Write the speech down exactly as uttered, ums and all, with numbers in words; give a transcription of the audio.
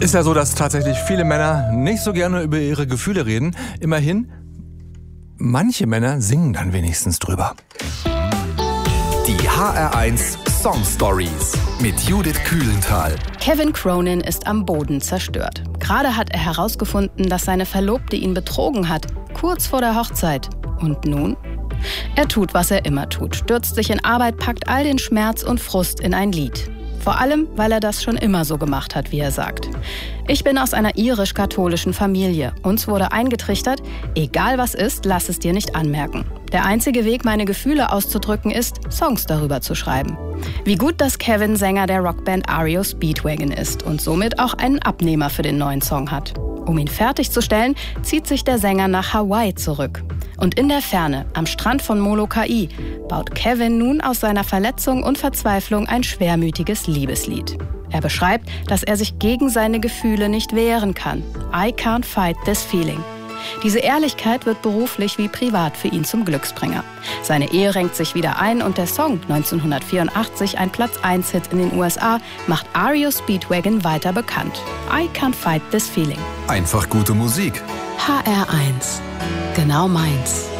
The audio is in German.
Ist ja so, dass tatsächlich viele Männer nicht so gerne über ihre Gefühle reden. Immerhin, manche Männer singen dann wenigstens drüber. Die H R eins Song Stories mit Judith Kühlenthal. Kevin Cronin ist am Boden zerstört. Gerade hat er herausgefunden, dass seine Verlobte ihn betrogen hat, kurz vor der Hochzeit. Und nun? Er tut, was er immer tut, stürzt sich in Arbeit, packt all den Schmerz und Frust in ein Lied. Vor allem, weil er das schon immer so gemacht hat, wie er sagt. Ich bin aus einer irisch-katholischen Familie. Uns wurde eingetrichtert, egal was ist, lass es dir nicht anmerken. Der einzige Weg, meine Gefühle auszudrücken, ist, Songs darüber zu schreiben. Wie gut, dass Kevin Sänger der Rockband R E O Speedwagon ist und somit auch einen Abnehmer für den neuen Song hat. Um ihn fertigzustellen, zieht sich der Sänger nach Hawaii zurück. Und in der Ferne, am Strand von Molokai, baut Kevin nun aus seiner Verletzung und Verzweiflung ein schwermütiges Liebeslied. Er beschreibt, dass er sich gegen seine Gefühle nicht wehren kann. I can't fight this feeling. Diese Ehrlichkeit wird beruflich wie privat für ihn zum Glücksbringer. Seine Ehe renkt sich wieder ein und der Song, neunzehnhundertvierundachtzig ein Platz eins Hit in den U S A, macht R E O Speedwagon weiter bekannt. I can't fight this feeling. Einfach gute Musik. H R eins. Genau meins.